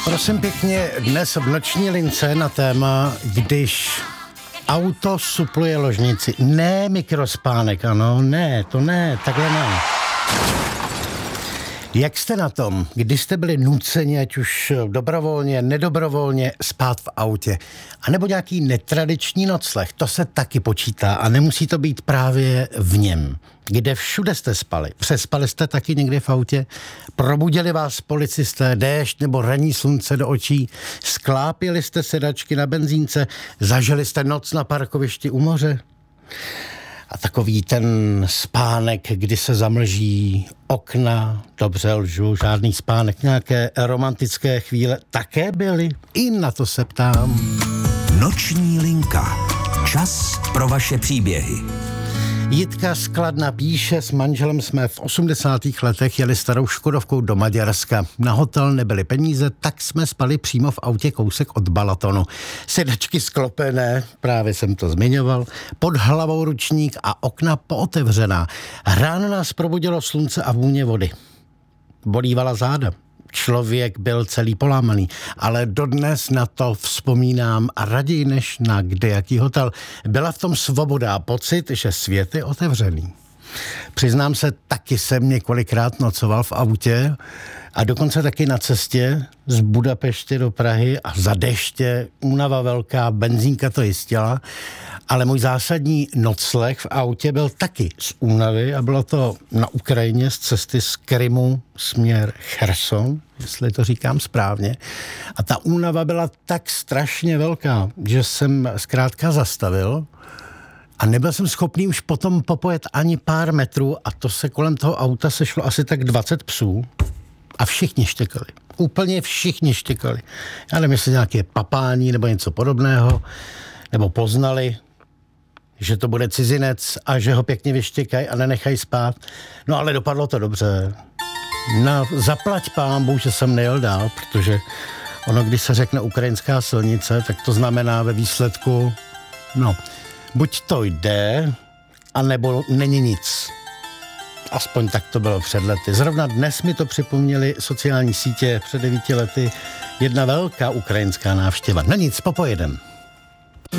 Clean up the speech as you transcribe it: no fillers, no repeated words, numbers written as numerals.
Prosím pěkně, dnes v noční lince na téma, když auto supluje ložnici. Ne mikrospánek, ano, ne, takhle ne. Jak jste na tom, když jste byli nuceni, ať už dobrovolně, nedobrovolně, spát v autě? A nebo nějaký netradiční nocleh, to se taky počítá a nemusí to být právě v něm. Kde všude jste spali? Přespali jste taky někdy v autě? Probudili vás policisté, déšť nebo ranní slunce do očí? Sklápěli jste sedačky na benzínce? Zažili jste noc na parkovišti u moře? A takový ten spánek, kdy se zamlží okna, dobře lžu, žádný spánek, nějaké romantické chvíle také byly? I na to se ptám. Noční linka. Čas pro vaše příběhy. Jitka z Kladna píše, s manželem jsme v 80. letech jeli starou Škodovkou do Maďarska. Na hotel nebyly peníze, tak jsme spali přímo v autě kousek od Balatonu. Sedačky sklopené, právě jsem to zmiňoval, pod hlavou ručník a okna pootevřená. Ráno nás probudilo slunce a vůně vody. Bolívala záda. Člověk byl celý polámaný, ale dodnes na to vzpomínám a raději než na kdejaký hotel. Byla v tom svoboda a pocit, že svět je otevřený. Přiznám se, taky jsem několikrát nocoval v autě a dokonce taky na cestě z Budapeště do Prahy a za deště, únava velká, benzínka to jistila, ale můj zásadní nocleh v autě byl taky z únavy a bylo to na Ukrajině z cesty z Krymu směr Cherson, jestli to říkám správně. A ta únava byla tak strašně velká, že jsem zkrátka zastavil a nebyl jsem schopný už potom popojet ani pár metrů a to se kolem toho auta sešlo asi tak 20 psů a všichni štěkali. Úplně všichni štěkali. Já nevím, jestli nějaké papání nebo něco podobného, nebo poznali, že to bude cizinec a že ho pěkně vyštěkají a nenechají spát. No ale dopadlo to dobře. Zaplať pánbu, že jsem nejel dál, protože ono, když se řekne ukrajinská silnice, tak to znamená ve výsledku, buď to jde, anebo není nic. Aspoň tak to bylo před lety. Zrovna dnes mi to připomněly sociální sítě před 9 lety. Jedna velká ukrajinská návštěva. No nic, popojedem.